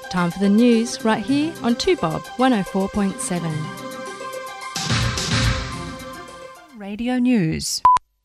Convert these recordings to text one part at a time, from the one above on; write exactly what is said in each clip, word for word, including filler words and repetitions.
Time for the news right here on two Bob one oh four point seven. Radio News.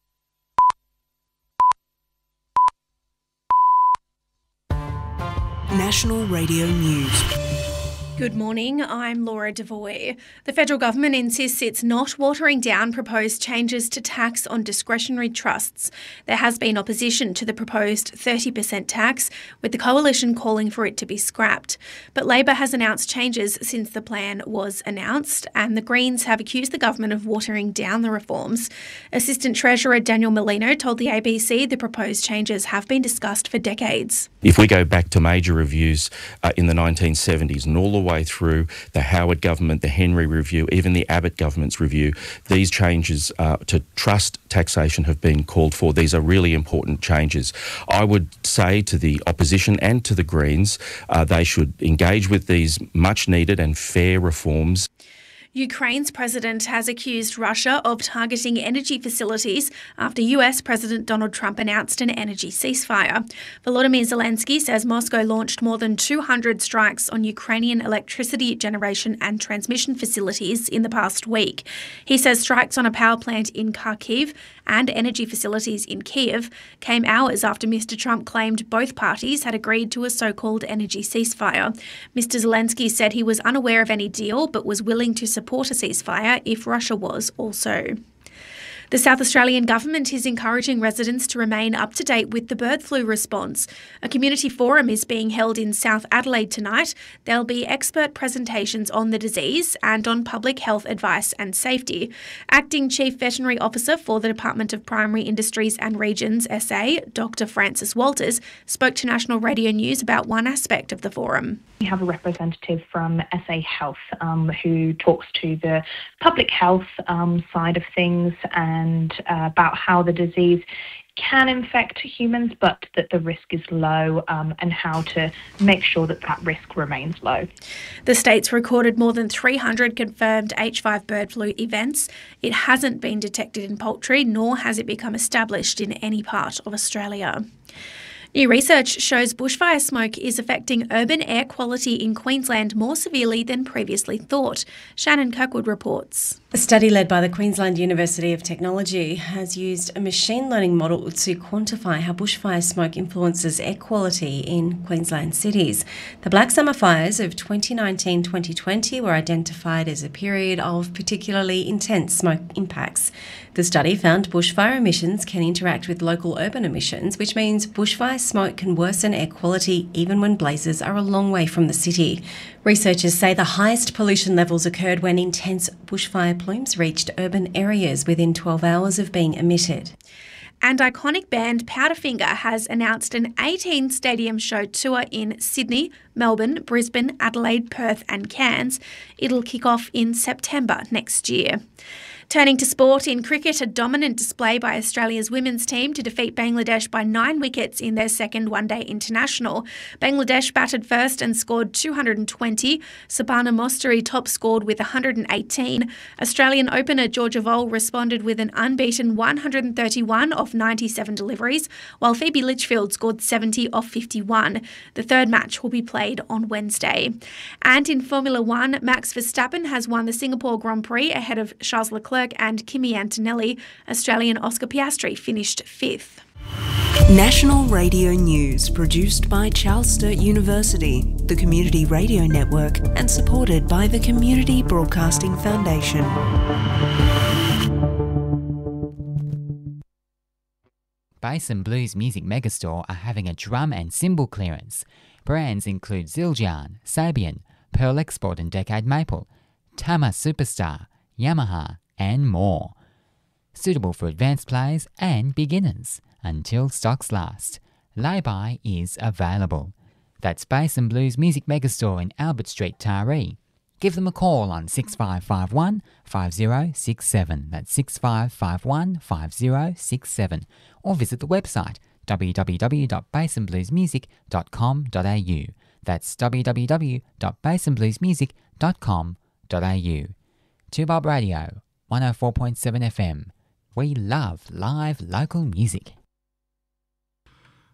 National Radio News. Good morning, I'm Laura Devoy. The federal government insists it's not watering down proposed changes to tax on discretionary trusts. There has been opposition to the proposed thirty percent tax, with the coalition calling for it to be scrapped. But Labor has announced changes since the plan was announced, and the Greens have accused the government of watering down the reforms. Assistant Treasurer Daniel Molino told the A B C the proposed changes have been discussed for decades. If we go back to major reviews uh, in the nineteen seventies and all the way through the Howard government, the Henry review, even the Abbott government's review, these changes uh, to trust taxation have been called for. These are really important changes. I would say to the opposition and to the Greens, uh, they should engage with these much needed and fair reforms. Ukraine's president has accused Russia of targeting energy facilities after U S President Donald Trump announced an energy ceasefire. Volodymyr Zelensky says Moscow launched more than two hundred strikes on Ukrainian electricity generation and transmission facilities in the past week. He says strikes on a power plant in Kharkiv and energy facilities in Kiev came hours after Mister Trump claimed both parties had agreed to a so-called energy ceasefire. Mister Zelensky said he was unaware of any deal but was willing to support support a ceasefire if Russia was also. The South Australian Government is encouraging residents to remain up to date with the bird flu response. A community forum is being held in South Adelaide tonight. There'll be expert presentations on the disease and on public health advice and safety. Acting Chief Veterinary Officer for the Department of Primary Industries and Regions, S A, Doctor Francis Walters, spoke to National Radio News about one aspect of the forum. We have a representative from S A Health um, who talks to the public health um, side of things and uh, about how the disease can infect humans, but that the risk is low, um, and how to make sure that that risk remains low. The state's recorded more than three hundred confirmed H five bird flu events. It hasn't been detected in poultry, nor has it become established in any part of Australia. New research shows bushfire smoke is affecting urban air quality in Queensland more severely than previously thought. Shannon Kirkwood reports. A study led by the Queensland University of Technology has used a machine learning model to quantify how bushfire smoke influences air quality in Queensland cities. The Black Summer fires of twenty nineteen to twenty twenty were identified as a period of particularly intense smoke impacts. The study found bushfire emissions can interact with local urban emissions, which means bushfire smoke can worsen air quality even when blazes are a long way from the city. Researchers say the highest pollution levels occurred when intense bushfire plumes reached urban areas within twelve hours of being emitted. And iconic band Powderfinger has announced an eighteen stadium show tour in Sydney, Melbourne, Brisbane, Adelaide, Perth and Cairns. It'll kick off in September next year. Turning to sport, in cricket, a dominant display by Australia's women's team to defeat Bangladesh by nine wickets in their second one-day international. Bangladesh batted first and scored two hundred twenty. Sabana Mostari top scored with one hundred eighteen. Australian opener Georgia Vole responded with an unbeaten one hundred thirty-one off ninety-seven deliveries, while Phoebe Litchfield scored seventy off fifty-one. The third match will be played on Wednesday. And in Formula One, Max Verstappen has won the Singapore Grand Prix ahead of Charles Leclerc and Kimi Antonelli. Australian Oscar Piastri finished fifth. National Radio News, produced by Charles Sturt University, the Community Radio Network, and supported by the Community Broadcasting Foundation. Bass and Blues Music Megastore are having a drum and cymbal clearance. Brands include Zildjian, Sabian, Pearl Export and Decade Maple, Tama Superstar, Yamaha, and more. Suitable for advanced players and beginners until stocks last. Lay-by is available. That's Bass and Blues Music Megastore in Albert Street, Taree. Give them a call on six five five one, five zero six seven. That's six five five one, five zero six seven. Or visit the website w w w dot bass and blues music dot com dot a u. That's w w w dot bass and blues music dot com dot a u. two Bob Radio, one oh four point seven F M. We love live local music.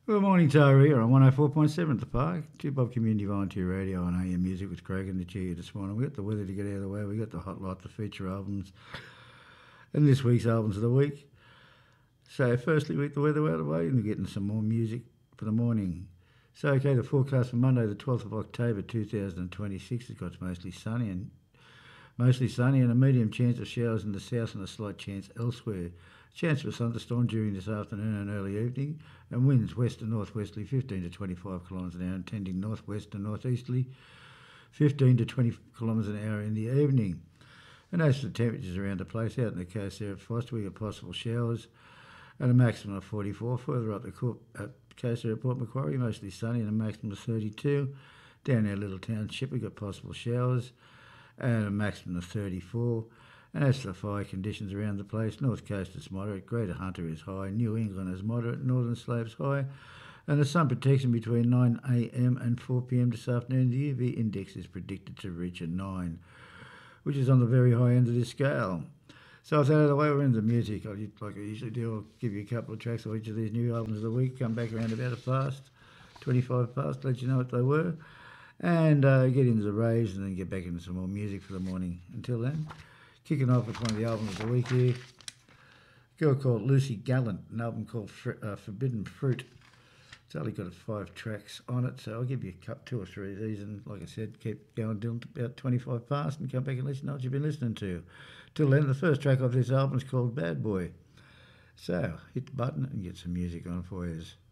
Good morning, Tara here on one oh four point seven at the Park. Two Bob Community Volunteer Radio and A M Music with Craig and the G this morning. We got the weather to get out of the way. We got the Hot Light, the feature albums, and this week's albums of the week. So firstly, we get the weather out of the way and we're getting some more music for the morning. So, okay, the forecast for Monday, the twelfth of October, two thousand twenty-six, has got mostly sunny and mostly sunny and a medium chance of showers in the south and a slight chance elsewhere. Chance of a thunderstorm during this afternoon and early evening, and winds west and northwesterly fifteen to twenty-five kilometres an hour, and tending northwest and northeasterly fifteen to twenty kilometres an hour in the evening. And as for the temperatures around the place, out in the coast there at Foster, we got possible showers and a maximum of forty-four. Further up the co- uh, coast there at Port Macquarie, mostly sunny and a maximum of thirty-two. Down our little township, we got possible showers and a maximum of thirty-four. And as for the fire conditions around the place, North Coast is moderate, Greater Hunter is high, New England is moderate, Northern Slave's high, and the sun protection between nine a m and four p m this afternoon. The U V index is predicted to reach a nine, which is on the very high end of this scale. So if out of the way, we're into music. I, like I usually do, I'll give you a couple of tracks of each of these new albums of the week, come back around about a past, twenty-five past, let you know what they were, and uh, get into the raves and then get back into some more music for the morning. Until then, kicking off with one of the albums of the week here, a girl called Lucy Gallant, an album called Fr- uh, Forbidden Fruit. It's only got five tracks on it, so I'll give you a couple, two or three of these, and like I said, keep going till about twenty-five past and come back and listen to what you've been listening to. Till then, the first track off this album is called Bad Boy. So, hit the button and get some music on for you.